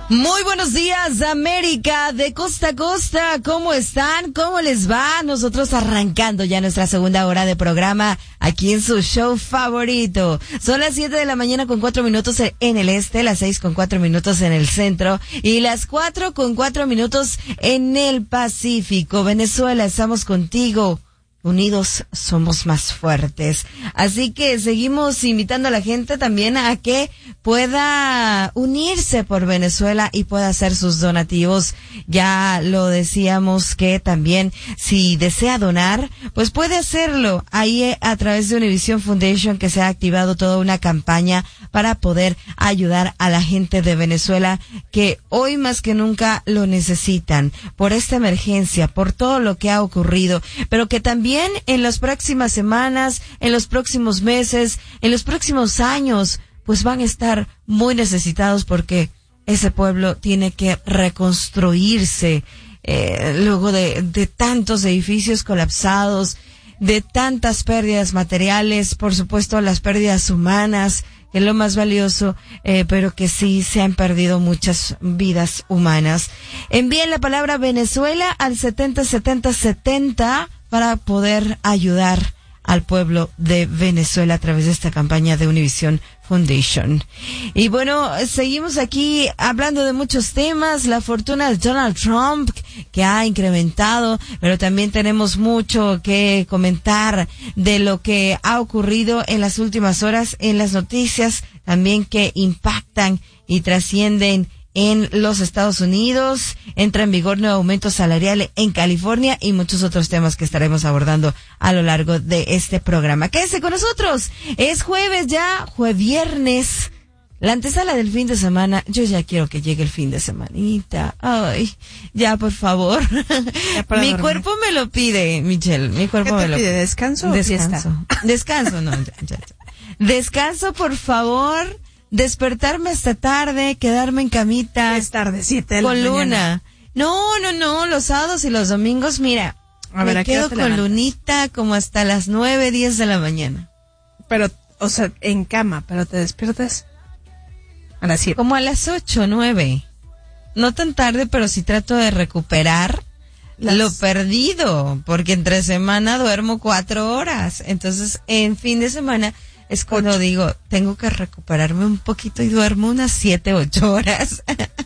Muy buenos días, América, de costa a costa. ¿Cómo están? ¿Cómo les va? Nosotros arrancando ya nuestra segunda hora de programa aquí en su show favorito. Son las 7 de la mañana con 4 minutos en el este, las 6 con 4 minutos en el centro y las 4 con 4 minutos en el Pacífico. Venezuela, estamos contigo. Unidos somos más fuertes. Así que seguimos invitando a la gente también a que pueda unirse por Venezuela y pueda hacer sus donativos. Ya lo decíamos que también si desea donar, pues puede hacerlo ahí a través de Univision Foundation, que se ha activado toda una campaña para poder ayudar a la gente de Venezuela que hoy más que nunca lo necesitan por esta emergencia, por todo lo que ha ocurrido, pero que también en las próximas semanas, en los próximos meses, en los próximos años, pues van a estar muy necesitados porque ese pueblo tiene que reconstruirse luego de tantos edificios colapsados, de tantas pérdidas materiales, por supuesto las pérdidas humanas, que es lo más valioso, pero que sí se han perdido muchas vidas humanas. Envíen la palabra Venezuela al 707070 para poder ayudar al pueblo de Venezuela a través de esta campaña de Univision Foundation. Y bueno, seguimos aquí hablando de muchos temas, la fortuna de Donald Trump que ha incrementado, pero también tenemos mucho que comentar de lo que ha ocurrido en las últimas horas en las noticias, también que impactan y trascienden en los Estados Unidos. Entra en vigor nuevo aumento salarial en California y muchos otros temas que estaremos abordando a lo largo de este programa. Quédese con nosotros. Es jueves ya, viernes, la antesala del fin de semana. Yo ya quiero que llegue el fin de semanita. Ay, ya por favor. Mi cuerpo me lo pide, Michelle. Mi cuerpo me lo pide. ¿Descanso? Descanso, no, ya. Descanso, por favor. Despertarme hasta tarde, quedarme en camita. Es tarde, 7 de la mañana. Con luna. No, los sábados y los domingos, mira, me quedo con lunita como hasta las 9, 10 de la mañana. Pero, o sea, en cama, pero te despiertas a las 7. Como a las 8, 9. No tan tarde, pero sí trato de recuperar lo perdido, porque entre semana duermo 4 horas. Entonces, en fin de semana es cuando digo, tengo que recuperarme un poquito y duermo unas 7, 8 horas.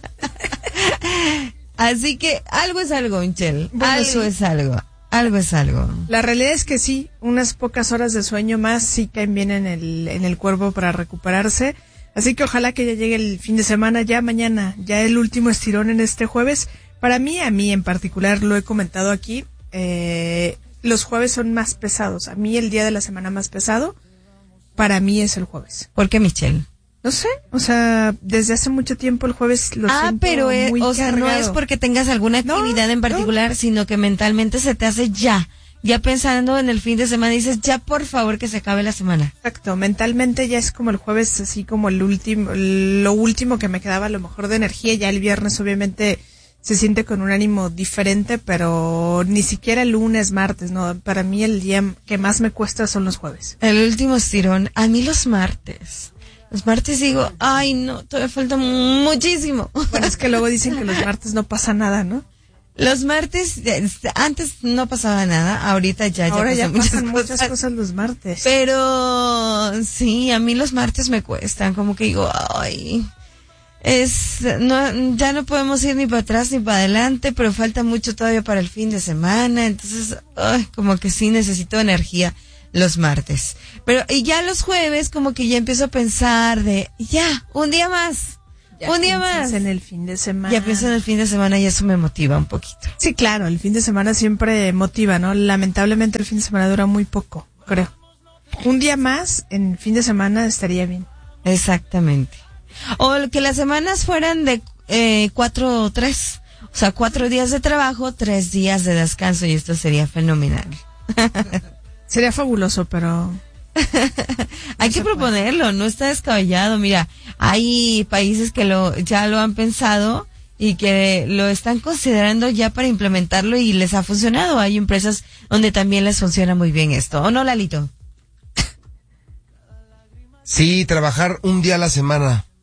Así que algo es algo, Michelle. Bueno, algo es algo. La realidad es que sí, unas pocas horas de sueño más sí caen bien en el cuerpo para recuperarse. Así que ojalá que ya llegue el fin de semana, ya mañana, ya el último estirón en este jueves. Para mí, a mí en particular, lo he comentado aquí, los jueves son más pesados. A mí el día de la semana más pesado, para mí es el jueves. ¿Por qué, Michelle? No sé, o sea, desde hace mucho tiempo el jueves lo siento pero muy o sea, cargado. No es porque tengas alguna actividad en particular, sino que mentalmente se te hace ya pensando en el fin de semana, dices, ya por favor que se acabe la semana. Exacto, mentalmente ya es como el jueves, así como lo último que me quedaba a lo mejor de energía. Ya el viernes obviamente se siente con un ánimo diferente, pero ni siquiera el lunes, martes, no. Para mí el día que más me cuesta son los jueves. El último estirón, a mí los martes digo, ay no, todavía falta muchísimo. Bueno, es que luego dicen que los martes no pasa nada, ¿no? Los martes, antes no pasaba nada, ahora ya pasan muchas cosas los martes. Pero sí, a mí los martes me cuestan, como que digo, ay, ya no podemos ir ni para atrás ni para adelante, pero falta mucho todavía para el fin de semana, entonces, ay, como que sí necesito energía los martes. Pero, y ya los jueves, como que ya empiezo a pensar un día más. Un día más. En el fin de semana. Ya pienso en el fin de semana y eso me motiva un poquito. Sí, claro, el fin de semana siempre motiva, ¿no? Lamentablemente el fin de semana dura muy poco, creo. Un día más en fin de semana estaría bien. Exactamente. O que las semanas fueran de 4 o 3. O sea, 4 días de trabajo, 3 días de descanso, y esto sería fenomenal. Sería fabuloso, pero hay que proponerlo, no está descabellado. Mira, hay países que ya lo han pensado y que lo están considerando ya para implementarlo y les ha funcionado. Hay empresas donde también les funciona muy bien esto, ¿o no, Lalito? Sí, trabajar un día a la semana.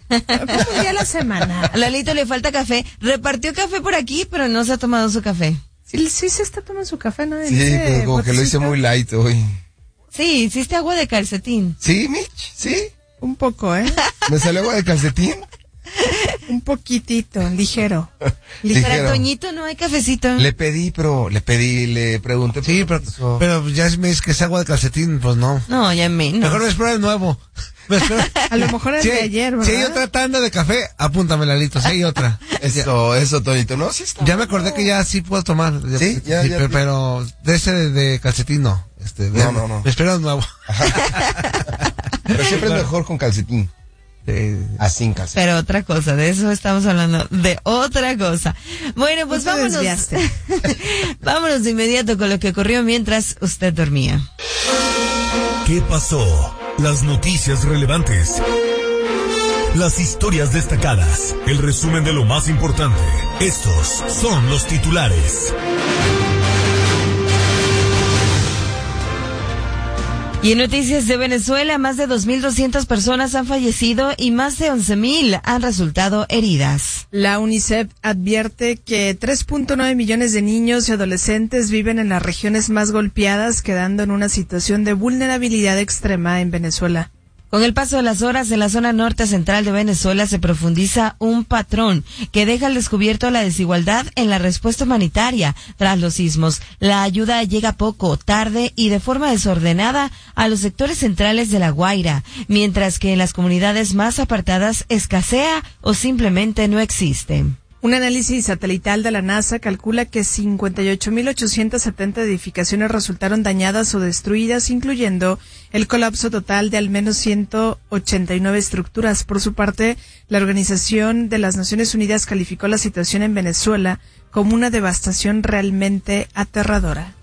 Un día a la semana. A Lalito le falta café. Repartió café por aquí, pero no se ha tomado su café. Sí se está tomando su café, ¿no? Sí, pero como que lo hice muy light hoy. Sí, hiciste agua de calcetín. Sí, Mitch, sí. Un poco, ¿eh? ¿Me salió agua de calcetín? Un poquitito, ligero. Para Toñito no hay cafecito. Le pregunté. Sí, pero ya me dices que es agua de calcetín, pues no. No, ya menos. Mejor me espero el nuevo. A lo mejor es de ayer, ¿verdad? Si hay otra tanda de café, apúntame, Lalito, si hay otra. Eso, Toñito, no, sí está. Ya me acordé que ya sí puedo tomar. Sí, ya. Pero de ese de calcetín no. No. Me espero el nuevo. Pero siempre es mejor con calcetín. Así en calcetín. Pero otra cosa, de eso estamos hablando, de otra cosa. Bueno, pues vámonos. Vámonos de inmediato con lo que ocurrió mientras usted dormía. ¿Qué pasó? Las noticias relevantes. Las historias destacadas. El resumen de lo más importante. Estos son los titulares. Y en noticias de Venezuela, más de 2.200 personas han fallecido y más de 11.000 han resultado heridas. La UNICEF advierte que 3.9 millones de niños y adolescentes viven en las regiones más golpeadas, quedando en una situación de vulnerabilidad extrema en Venezuela. Con el paso de las horas, en la zona norte central de Venezuela se profundiza un patrón que deja al descubierto la desigualdad en la respuesta humanitaria tras los sismos. La ayuda llega poco, tarde y de forma desordenada a los sectores centrales de La Guaira, mientras que en las comunidades más apartadas escasea o simplemente no existe. Un análisis satelital de la NASA calcula que 58.870 edificaciones resultaron dañadas o destruidas, incluyendo el colapso total de al menos 189 estructuras. Por su parte, la Organización de las Naciones Unidas calificó la situación en Venezuela como una devastación realmente aterradora.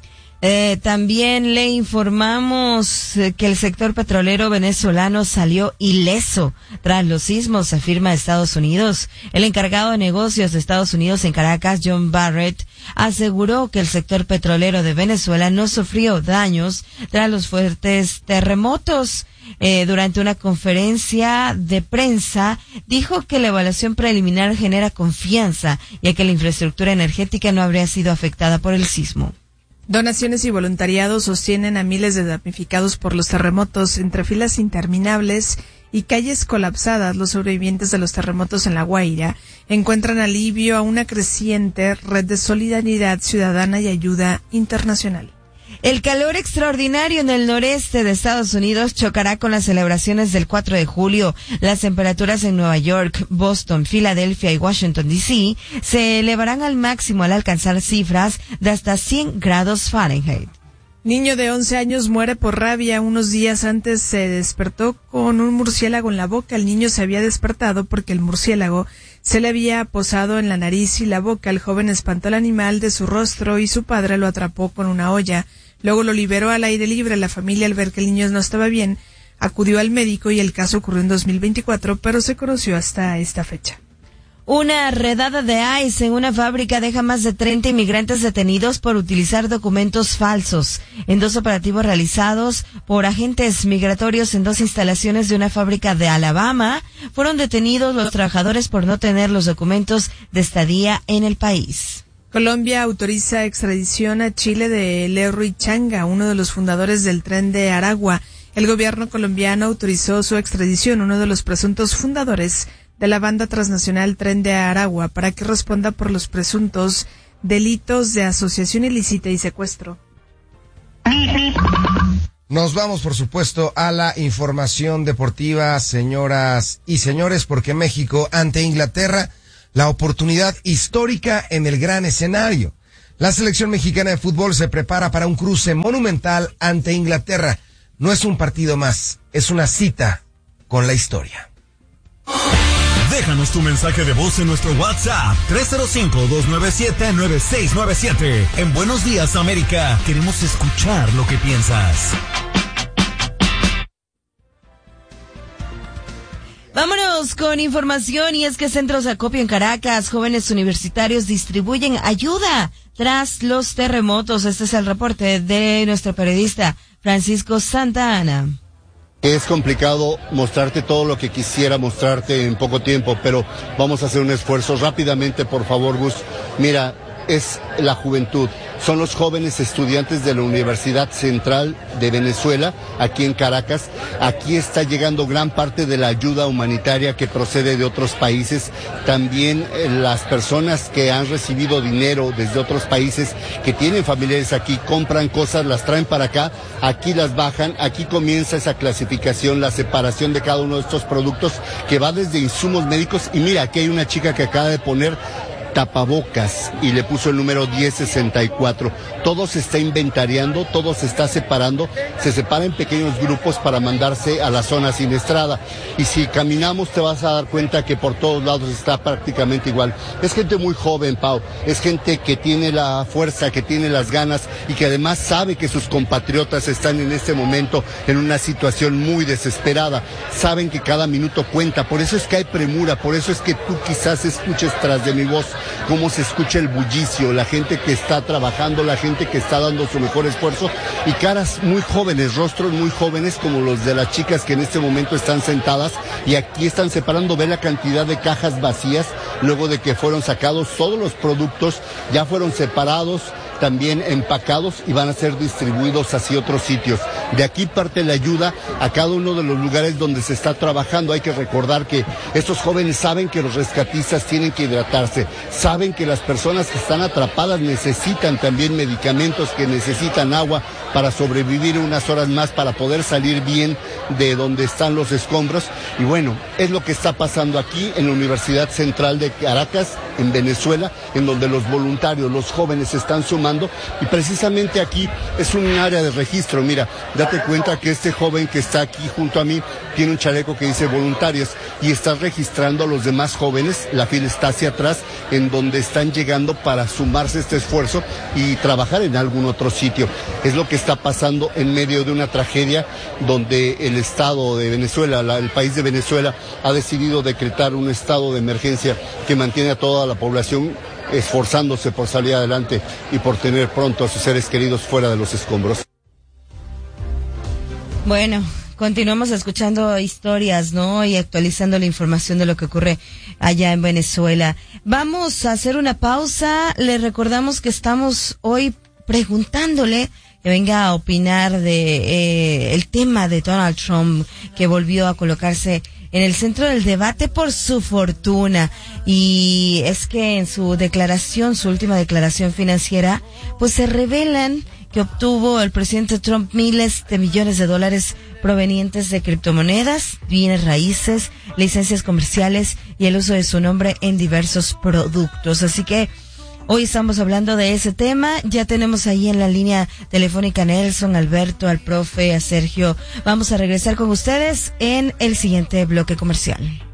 También le informamos que el sector petrolero venezolano salió ileso tras los sismos, afirma Estados Unidos. El encargado de negocios de Estados Unidos en Caracas, John Barrett, aseguró que el sector petrolero de Venezuela no sufrió daños tras los fuertes terremotos. Durante una conferencia de prensa, dijo que la evaluación preliminar genera confianza, ya que la infraestructura energética no habría sido afectada por el sismo. Donaciones y voluntariados sostienen a miles de damnificados por los terremotos. Entre filas interminables y calles colapsadas, los sobrevivientes de los terremotos en La Guaira encuentran alivio a una creciente red de solidaridad ciudadana y ayuda internacional. El calor extraordinario en el noreste de Estados Unidos chocará con las celebraciones del 4 de julio. Las temperaturas en Nueva York, Boston, Filadelfia y Washington, D.C. se elevarán al máximo al alcanzar cifras de hasta 100 grados Fahrenheit. Niño de 11 años muere por rabia. Unos días antes se despertó con un murciélago en la boca. El niño se había despertado porque el murciélago se le había posado en la nariz y la boca. El joven espantó al animal de su rostro y su padre lo atrapó con una olla. Luego lo liberó al aire libre. La familia, al ver que el niño no estaba bien, acudió al médico y el caso ocurrió en 2024, pero se conoció hasta esta fecha. Una redada de ICE en una fábrica deja más de 30 inmigrantes detenidos por utilizar documentos falsos. En dos operativos realizados por agentes migratorios en dos instalaciones de una fábrica de Alabama, fueron detenidos los trabajadores por no tener los documentos de estadía en el país. Colombia autoriza extradición a Chile de Leroy Changa, uno de los fundadores del Tren de Aragua. El gobierno colombiano autorizó su extradición, uno de los presuntos fundadores de la banda transnacional Tren de Aragua, para que responda por los presuntos delitos de asociación ilícita y secuestro. Nos vamos, por supuesto, a la información deportiva, señoras y señores, porque México ante Inglaterra, la oportunidad histórica en el gran escenario. La selección mexicana de fútbol se prepara para un cruce monumental ante Inglaterra. No es un partido más, es una cita con la historia. Déjanos tu mensaje de voz en nuestro WhatsApp 305-297-9697. En Buenos Días, América, queremos escuchar lo que piensas. Vámonos con información, y es que centros de acopio en Caracas, jóvenes universitarios distribuyen ayuda tras los terremotos. Este es el reporte de nuestro periodista Francisco Santa Ana. que es complicado mostrarte todo lo que quisiera mostrarte en poco tiempo, pero vamos a hacer un esfuerzo rápidamente, por favor, Gus. Mira, es la juventud, son los jóvenes estudiantes de la Universidad Central de Venezuela, aquí en Caracas. Aquí está llegando gran parte de la ayuda humanitaria que procede de otros países. También las personas que han recibido dinero desde otros países, que tienen familiares aquí, compran cosas, las traen para acá, aquí las bajan, aquí comienza esa clasificación, la separación de cada uno de estos productos, que va desde insumos médicos. Y mira, aquí hay una chica que acaba de poner tapabocas y le puso el número 1064. Todo se está inventariando, todo se está separando, se separa en pequeños grupos para mandarse a la zona siniestrada. Y si caminamos te vas a dar cuenta que por todos lados está prácticamente igual. Es gente muy joven, Pau, es gente que tiene la fuerza, que tiene las ganas y que además sabe que sus compatriotas están en este momento en una situación muy desesperada. Saben que cada minuto cuenta, por eso es que hay premura, por eso es que tú quizás escuches tras de mi voz cómo se escucha el bullicio, la gente que está trabajando, la gente que está dando su mejor esfuerzo, y caras muy jóvenes, rostros muy jóvenes como los de las chicas que en este momento están sentadas y aquí están separando. Ve la cantidad de cajas vacías luego de que fueron sacados todos los productos, ya fueron separados, también empacados y van a ser distribuidos hacia otros sitios. De aquí parte la ayuda a cada uno de los lugares donde se está trabajando. Hay que recordar que estos jóvenes saben que los rescatistas tienen que hidratarse, saben que las personas que están atrapadas necesitan también medicamentos, que necesitan agua para sobrevivir unas horas más, para poder salir bien de donde están los escombros. Y bueno, es lo que está pasando aquí en la Universidad Central de Caracas, en Venezuela, en donde los voluntarios, los jóvenes se están sumando, y precisamente aquí es un área de registro. Mira, date cuenta que este joven que está aquí junto a mí tiene un chaleco que dice voluntarios y está registrando a los demás jóvenes. La fila está hacia atrás, en donde están llegando para sumarse a este esfuerzo y trabajar en algún otro sitio. Es lo que está pasando en medio de una tragedia donde el Estado de Venezuela, el país de Venezuela, ha decidido decretar un estado de emergencia que mantiene a toda la población esforzándose por salir adelante y por tener pronto a sus seres queridos fuera de los escombros. Bueno, continuamos escuchando historias, ¿no? Y actualizando la información de lo que ocurre allá en Venezuela. Vamos a hacer una pausa. Les recordamos que estamos hoy preguntándole que venga a opinar de el tema de Donald Trump, que volvió a colocarse en el centro del debate por su fortuna. Y es que en su declaración, su última declaración financiera, pues se revelan que obtuvo el presidente Trump miles de millones de dólares provenientes de criptomonedas, bienes raíces, licencias comerciales y el uso de su nombre en diversos productos. Así que hoy estamos hablando de ese tema. Ya tenemos ahí en la línea telefónica a Nelson, Alberto, al profe, a Sergio. Vamos a regresar con ustedes en el siguiente bloque comercial.